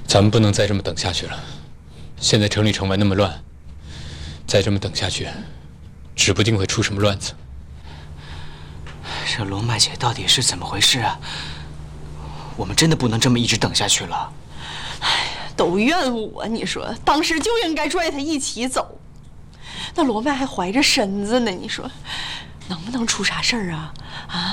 咱们不能再这么等下去了。现在城里城外那么乱，再这么等下去，指不定会出什么乱子。 这龙麦姐到底是怎么回事啊？我们真的不能这么一直等下去了。 哎呀，都怨我！你说当时就应该拽他一起走。那罗麦还怀着身子呢，你说能不能出啥事儿啊？啊！